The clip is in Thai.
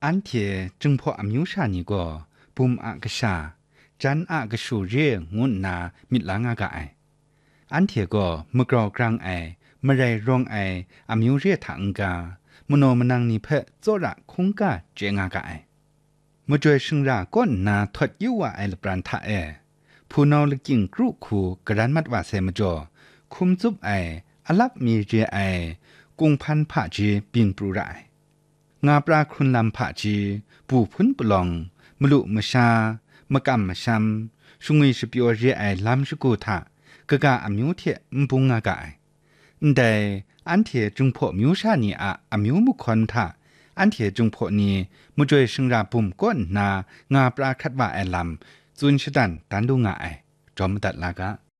อันเทจึงพออมิวชานี่ก็ปุ่มอากษาจันอากสูเรงุนนามิดลางากาไออันเทก็มกรอกลางไอมะไรรองไออมิวเรียถังกามโนมนังนิเพะโจระคงกาเจงากาไอมจวยซึ่งราก้นนาทดยุวาไอลปรันทะเอผู้นอลกิงกรุคูกระดันมัดว่าเซมจ่อคุมจุบไออลับมีเจไอกุงพันผาจีปิงปรูไร งาปลาครุนลำผาจีปูพุนปลองมลุมชามกำมชัมชุงวิสปิโอเรไอลำสกุทะกะกาอมิวเทมปุงงากายแต่อันเทจุงพอมิวชานีอมิวมุคอนทะอันเทจุงพอนีมุจวยซึ่งราปุ่มก้นนางาปลาคัดว่าไอลำจุนชดันตันดูงาไอจอมตัดลากะ